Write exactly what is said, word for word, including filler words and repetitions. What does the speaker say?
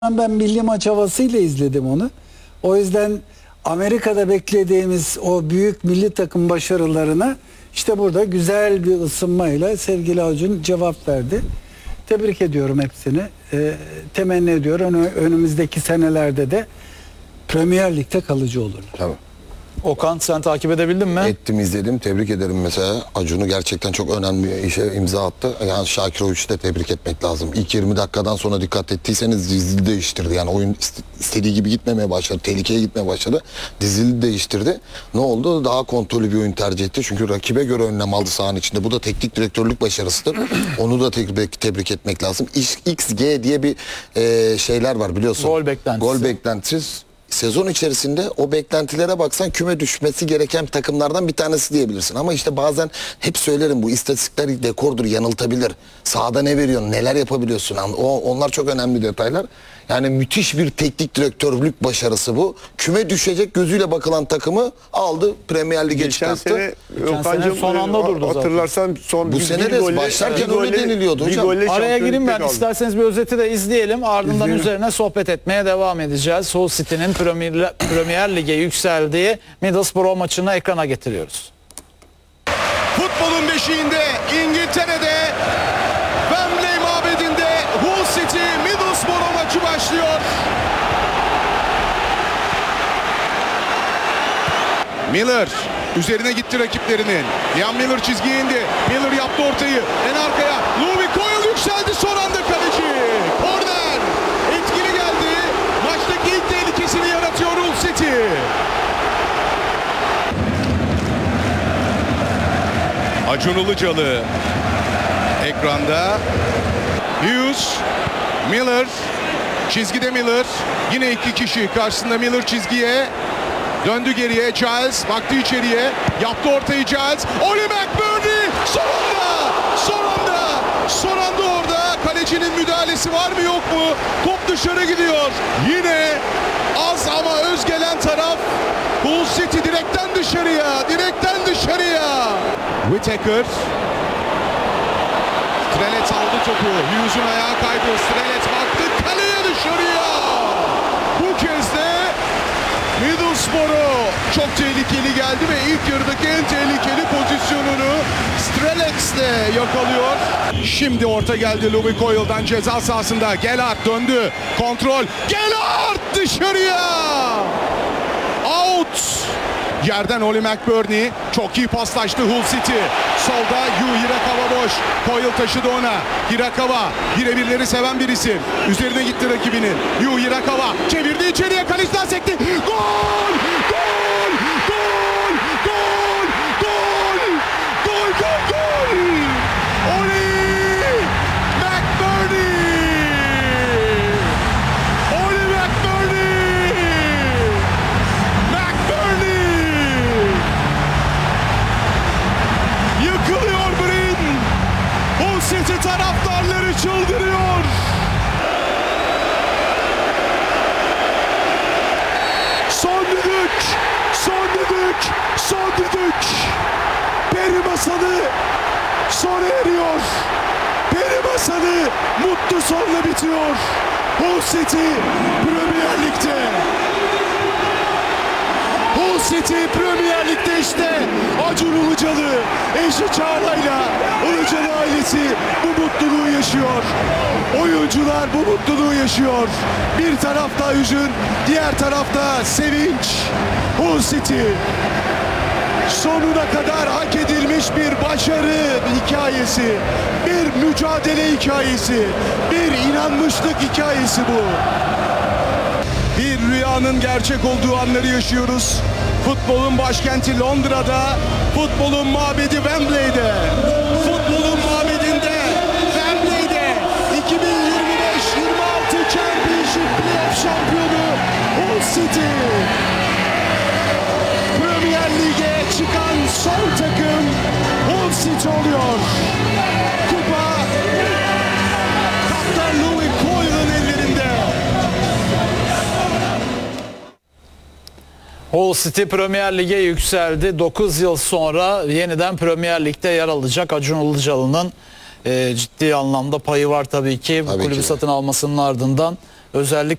Ben milli maç havasıyla izledim onu. O yüzden Amerika'da beklediğimiz o büyük milli takım başarılarına işte burada güzel bir ısınmayla sevgili Acun cevap verdi. Tebrik ediyorum hepsini. Ee, temenni ediyorum önümüzdeki senelerde de Premier Lig'de kalıcı olur. Tamam. Okan, sen takip edebildin mi? Ettim, izledim. Tebrik ederim mesela. Acun'u gerçekten çok önemli bir işe imza attı. Yani Şakiroviç'i de tebrik etmek lazım. İlk yirmi dakikadan sonra dikkat ettiyseniz dizili değiştirdi. Yani oyun istediği gibi gitmemeye başladı. Tehlikeye gitmeye başladı. Dizili değiştirdi. Ne oldu? Daha kontrollü bir oyun tercih etti. Çünkü rakibe göre önlem aldı sahanın içinde. Bu da teknik direktörlük başarısıdır. Onu da tebrik, tebrik etmek lazım. X G diye bir e, şeyler var biliyorsun. Gol beklentisi. Gol beklentisi. Sezon içerisinde o beklentilere baksan küme düşmesi gereken takımlardan bir tanesi diyebilirsin. Ama işte bazen hep söylerim, bu istatistikler dekordur, yanıltabilir. Sahada ne veriyorsun, neler yapabiliyorsun, o, onlar çok önemli detaylar. Yani müthiş bir teknik direktörlük başarısı bu. Küme düşecek gözüyle bakılan takımı aldı, Premier Lig'e Geçen çıkarttı. sene, Geçen sene son anda durdu zaten. hatırlarsan son Bu bir, sene bir de golle- başlarken bir öyle golle- deniliyordu bir hocam. golle Araya gireyim ben. şampiyonlukta kaldı. İsterseniz bir özeti de izleyelim. Ardından İzleyelim. üzerine sohbet etmeye devam edeceğiz. Hull City'nin Premier, Premier Lig'e yükseldiği Middlesbrough maçını ekrana getiriyoruz. Futbolun beşiğinde İngiltere'de Wembley mabedinde Hull City Middlesbrough maçı başlıyor. Miller üzerine gitti rakiplerinin. Ian Miller çizgiye indi. Miller yaptı ortayı. En arkaya Louis Coyle yükseldi, son anda kaleci. Korner. Etkili geldi. Maçtaki ilk tehlikesini yaratıyor Hull City. Acun Ilıcalı ekranda. Hughes, Miller, çizgide Miller. Yine iki kişi karşısında, Miller çizgiye. Döndü geriye, Giles baktı içeriye. Yaptı ortayı Giles. Oli McBurney son anda! Son anda! Son anda orada. Kalecinin müdahalesi var mı yok mu? Top dışarı gidiyor. Yine az ama öz gelen taraf Hull City, direkten dışarıya. Direkten dışarıya. Whittaker. Strelet aldı topu. Hughes'un ayağı kaydı. Strelet baktı kaleye, dışarıya. Bu kez de Middlesbrough çok tehlikeli geldi ve ilk yarıdaki en tehlikeli pozisyonunu Strelets'le yakalıyor. Şimdi orta geldi Louis Coyle'dan ceza sahasında. Gelhardt döndü. Kontrol. Gelhardt dışarıya. Out. Yerden Oli McBurney çok iyi paslaştı Hull City. Solda Yu Hirakawa boş. Coyle taşıdı ona. Hirakawa birebirleri seven bir isim. Üzerine gitti rakibinin. Yu Hirakawa çevirdi içeriye, kaleciden sekti. Gol! Gol! Gol! Gol! Gol! Gol! Gol! Gol! Oli McBurney! Oli McBurney! McBurney! Yıkılıyor Bryn. Hull City taraftarları çıldırıyor. Son düdük, son düdük, son düdük. Peri masalı sona eriyor. Peri masalı mutlu sonla bitiyor. Hull City Premier Lig'de. Hull City Premier Lig'de işte. Acun Ilıcalı, eşi Çağla'yla Ilıcalı ailesi bu mutluluğu yaşıyor. Oyuncular bu mutluluğu yaşıyor. Bir tarafta hüzün, diğer tarafta sevinç. Hull City sonuna kadar hak edilmiş bir başarı hikayesi, bir mücadele hikayesi, bir inanmışlık hikayesi bu. Bir rüyanın gerçek olduğu anları yaşıyoruz. Futbolun başkenti Londra'da, futbolun mabedi Wembley'de. Futbolun mabedinde, Wembley'de iki bin yirmi beş yirmi altı Championship Playoff şampiyonu Hull City. Premier Lig'e çıkan son takım Hull City oluyor. Kupa kaptan Louis Coyle'ın ellerinde. Hull City Premier Lig'e yükseldi. dokuz yıl sonra yeniden Premier Lig'de yer alacak. Acun Ilıcalı'nın e, ciddi anlamda payı var tabii ki. Bu Tabii kulübü ki. satın almasının ardından özellikle